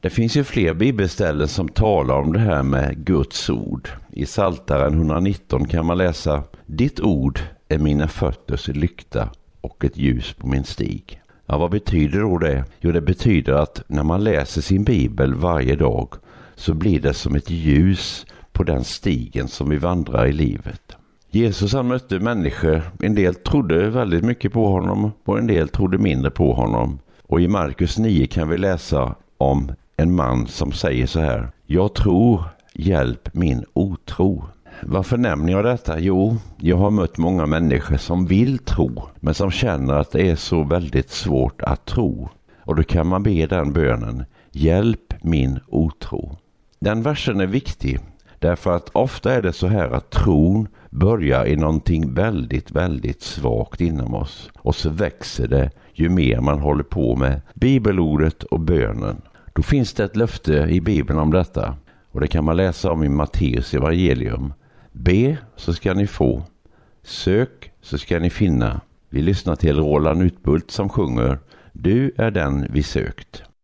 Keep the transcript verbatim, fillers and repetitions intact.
Det finns ju fler bibelställen som talar om det här med Guds ord. I Psaltaren etthundranitton kan man läsa: Ditt ord är mina fötters lykta och ett ljus på min stig. Ja, vad betyder då det? Jo, det betyder att när man läser sin bibel varje dag så blir det som ett ljus på den stigen som vi vandrar i livet. Jesus han mötte människor. En del trodde väldigt mycket på honom och en del trodde mindre på honom. Och i Markus nio kan vi läsa om en man som säger så här: Jag tror, hjälp min otro. Varför nämner jag detta? Jo, jag har mött många människor som vill tro, men som känner att det är så väldigt svårt att tro. Och då kan man be den bönen: hjälp min otro. Den versen är viktig, därför att ofta är det så här att tron börjar i någonting väldigt, väldigt svagt inom oss. Och så växer det ju mer man håller på med bibelordet och bönen. Då finns det ett löfte i Bibeln om detta. Och det kan man läsa om i Matteus evangelium. Be så ska ni få. Sök så ska ni finna. Vi lyssnar till Roland Utbult som sjunger: Du är den vi sökt.